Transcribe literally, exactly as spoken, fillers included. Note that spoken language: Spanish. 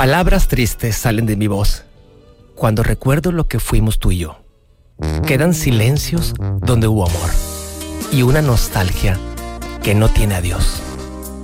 Palabras tristes salen de mi voz cuando recuerdo lo que fuimos tú y yo. Quedan silencios donde hubo amor y una nostalgia que no tiene adiós.